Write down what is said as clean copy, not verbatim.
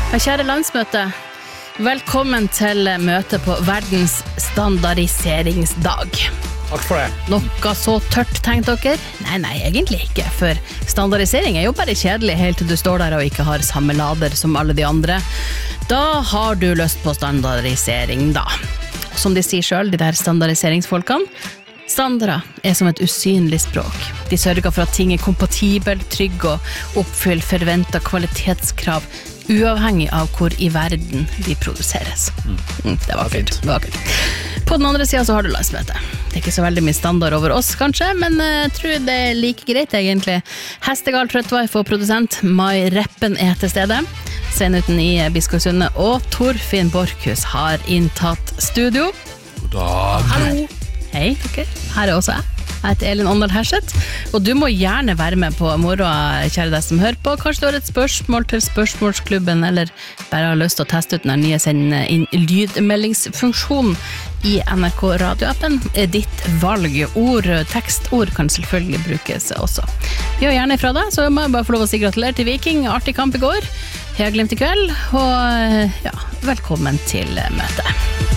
Kjære landsmøte, velkommen til møte på verdens standardiseringsdag. Takk for det. Noe så tørt, tenkte dere? Nei, egentlig ikke, for standardisering jo bare kjedelig helt til du står der og ikke har samme lader som alle de andre. Da har du lyst på standardisering da. Som de sier selv, de der standardiseringsfolkene, standarder som et usynlig språk. De sørger for at ting kompatibel, trygg og oppfyller forventet kvalitetskrav, uavhengig av hvor I verden de produseres. Det var kult. På den andre siden så har du landsmøte. Det ikke så veldig mye standard over oss kanskje, men jeg tror det like greit egentlig. Hestegal Trøttveif og produsent Mai Reppen til stede. Svenuten I Biskopsundet og Torfinn Borkhus har inntatt studio. God dag. Hallo. Hei dere, her også jeg. Jeg heter Elin Åndal Herseth, og du må gjerne være med på moroa, kjære deg som hører på. Kanskje du har et spørsmål til spørsmålsklubben, eller bare har lyst til å teste ut den nye sende inn lydmeldingsfunksjonen I NRK radioappen. Ditt valg, tekstord kan selvfølgelig brukes også. Gjør gjerne ifra deg, så må jeg bare få lov å si gratulerer til Viking. Artig kamp I går. Jeg har glemt I kveld, og ja, velkommen til møtet.